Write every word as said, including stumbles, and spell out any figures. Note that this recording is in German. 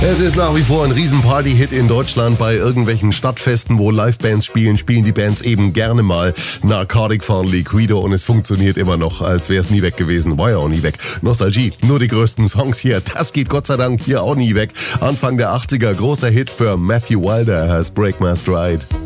Es ist nach wie vor ein Riesen-Party-Hit in Deutschland. Bei irgendwelchen Stadtfesten, wo Livebands spielen, spielen die Bands eben gerne mal Narcotic von Liquido und es funktioniert immer noch, als wäre es nie weg gewesen. War ja auch nie weg. Nostalgie, nur die größten Songs hier. Das geht Gott sei Dank hier auch nie weg. Anfang der achtziger, großer Hit für Matthew Wilder heißt Break My Stride.